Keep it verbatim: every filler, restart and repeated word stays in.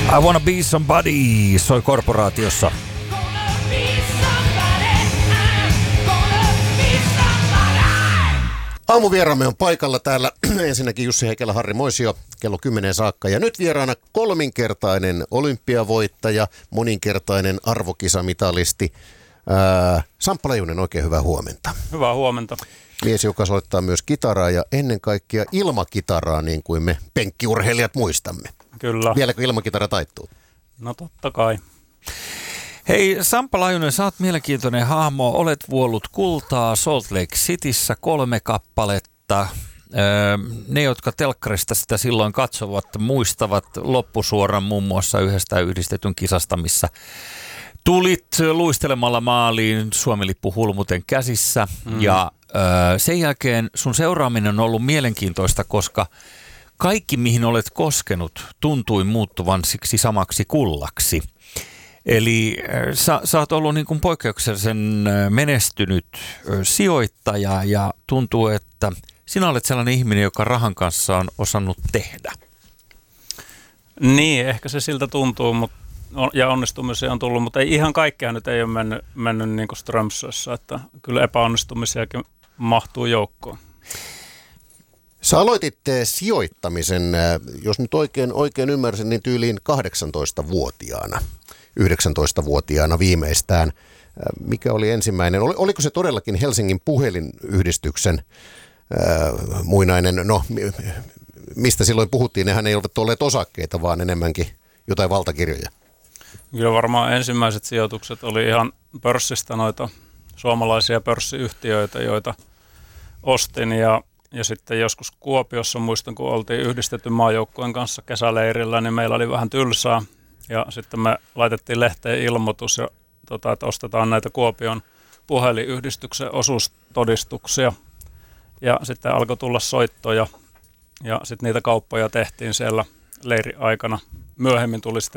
I wanna be somebody soi Korporaatiossa. Aamuvieraamme on paikalla täällä ensinnäkin Jussi Heikelä, Harri Moisio, kello kymmenen saakka. Ja nyt vieraana kolminkertainen olympiavoittaja, moninkertainen arvokisamitalisti. Ää, Samppa Leijonen, oikein hyvää huomenta. Hyvää huomenta. Mies, joka soittaa myös kitaraa ja ennen kaikkea ilmakitaraa, niin kuin me penkkiurheilijat muistamme. Kyllä. Vieläkö ilmakitara taittuu? No totta kai. Hei Samppa Leijonen, sä oot mielenkiintoinen hahmo. Olet vuollut kultaa Salt Lake Cityssä kolme kappaletta. Öö, ne, jotka telkkarista sitä silloin katsovat, muistavat loppusuoran muun muassa yhdestä yhdistetyn kisasta, missä tulit luistelemalla maaliin, Suomi-lippu hulmuten käsissä. Mm. Ja öö, sen jälkeen sun seuraaminen on ollut mielenkiintoista, koska kaikki, mihin olet koskenut, tuntui muuttuvan siksi samaksi kullaksi. Eli sä, sä oot ollut niin kuin poikkeuksellisen menestynyt sijoittaja ja tuntuu, että sinä olet sellainen ihminen, joka rahan kanssa on osannut tehdä. Niin, ehkä se siltä tuntuu mutta, ja onnistumisia on tullut, mutta ei ihan kaikkea nyt ei ole mennyt, mennyt niin kuin Strömsössä, että kyllä epäonnistumisiakin mahtuu joukkoon. Sä aloitit sijoittamisen, jos nyt oikein, oikein ymmärsin, niin tyyliin kahdeksantoistavuotiaana. yhdeksäntoistavuotiaana viimeistään. Mikä oli ensimmäinen? Oliko se todellakin Helsingin puhelinyhdistyksen ää, muinainen, no mistä silloin puhuttiin, nehän ei ole olleet osakkeita, vaan enemmänkin jotain valtakirjoja. Kyllä varmaan ensimmäiset sijoitukset oli ihan pörssistä noita suomalaisia pörssiyhtiöitä, joita ostin ja, ja sitten joskus Kuopiossa muistan, kun oltiin yhdistetty maajoukkueen kanssa kesäleirillä, niin meillä oli vähän tylsää. Ja sitten me laitettiin lehteen ilmoitus, ja, tota, että ostetaan näitä Kuopion puhelinyhdistyksen osuustodistuksia. Ja sitten alkoi tulla soittoja, ja sitten niitä kauppoja tehtiin siellä leiriaikana. Myöhemmin tuli sitten